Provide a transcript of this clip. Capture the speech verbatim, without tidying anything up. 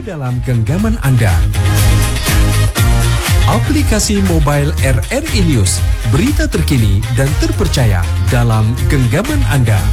ke dalam genggaman Anda. Aplikasi mobile R R I News, berita terkini dan terpercaya dalam genggaman Anda.